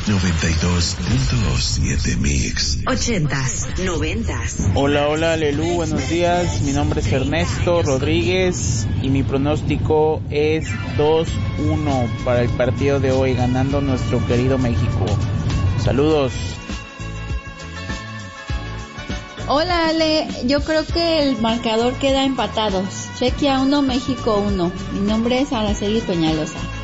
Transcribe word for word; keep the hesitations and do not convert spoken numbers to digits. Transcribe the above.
noventa y dos punto siete Mix. Ochentas, noventas. Hola, hola, Lelú, buenos días. Mi nombre es Ernesto Rodríguez y mi pronóstico es dos uno para el partido de hoy, ganando nuestro querido México. Saludos. Hola, Ale. Yo creo que el marcador queda empatados. Chequia uno, México uno. Mi nombre es Araceli Peñalosa.